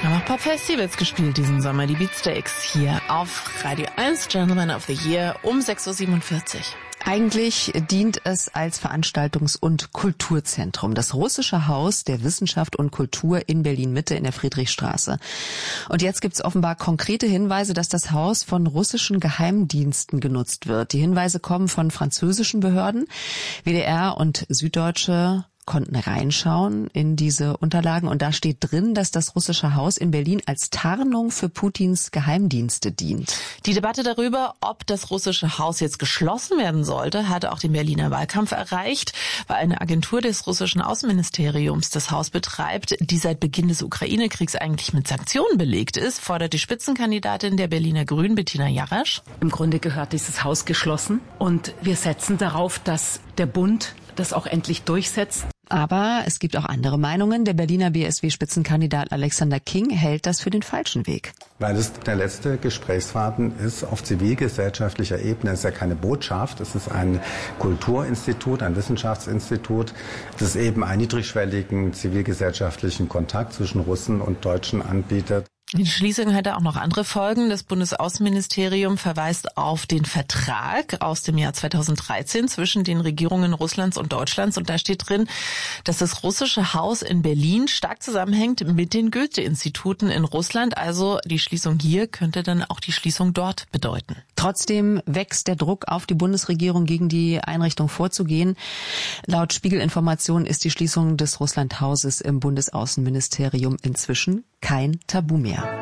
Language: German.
Haben auch Pop-Festivals gespielt diesen Sommer, die Beatsteaks hier auf Radio 1, Gentleman of the Year um 6.47 Uhr. Eigentlich dient es als Veranstaltungs- und Kulturzentrum. Das Russische Haus der Wissenschaft und Kultur in Berlin-Mitte in der Friedrichstraße. Und jetzt gibt es offenbar konkrete Hinweise, dass das Haus von russischen Geheimdiensten genutzt wird. Die Hinweise kommen von französischen Behörden. WDR und Süddeutsche konnten reinschauen in diese Unterlagen und da steht drin, dass das Russische Haus in Berlin als Tarnung für Putins Geheimdienste dient. Die Debatte darüber, ob das Russische Haus jetzt geschlossen werden sollte, hatte auch den Berliner Wahlkampf erreicht, weil eine Agentur des russischen Außenministeriums das Haus betreibt, die seit Beginn des Ukraine-Kriegs eigentlich mit Sanktionen belegt ist, fordert die Spitzenkandidatin der Berliner Grünen, Bettina Jarasch. Im Grunde gehört dieses Haus geschlossen und wir setzen darauf, dass der Bund das auch endlich durchsetzt. Aber es gibt auch andere Meinungen. Der Berliner BSW-Spitzenkandidat Alexander King hält das für den falschen Weg. Weil es der letzte Gesprächsfaden ist auf zivilgesellschaftlicher Ebene. Es ist ja keine Botschaft, es ist ein Kulturinstitut, ein Wissenschaftsinstitut, das eben einen niedrigschwelligen zivilgesellschaftlichen Kontakt zwischen Russen und Deutschen anbietet. Die Schließung hätte auch noch andere Folgen. Das Bundesaußenministerium verweist auf den Vertrag aus dem Jahr 2013 zwischen den Regierungen Russlands und Deutschlands. Und da steht drin, dass das Russische Haus in Berlin stark zusammenhängt mit den Goethe-Instituten in Russland. Also die Schließung hier könnte dann auch die Schließung dort bedeuten. Trotzdem wächst der Druck auf die Bundesregierung, gegen die Einrichtung vorzugehen. Laut Spiegelinformationen ist die Schließung des Russlandhauses im Bundesaußenministerium inzwischen kein Tabu mehr.